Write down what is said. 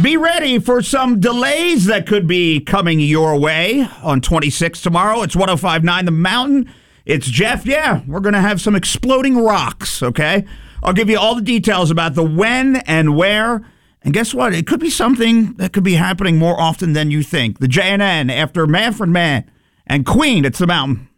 Be ready for some delays that could be coming your way on 26 tomorrow. It's 105.9 The Mountain. It's Jeff. Yeah, we're going to have some exploding rocks, okay? I'll give you all the details about the when and where. And guess what? It could be something that could be happening more often than you think. The JNN after Manfred Mann and Queen. It's The Mountain.